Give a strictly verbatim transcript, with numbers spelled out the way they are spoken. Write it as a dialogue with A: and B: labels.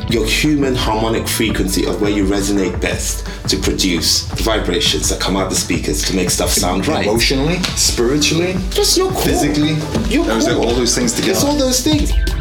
A: your human harmonic frequency of where you resonate best to produce the vibrations that come out the speakers to make stuff sound right.
B: Emotionally, spiritually,
A: just your core.
B: physically,
A: your
B: there's
A: core.
B: like all those things together.
A: It's all those things.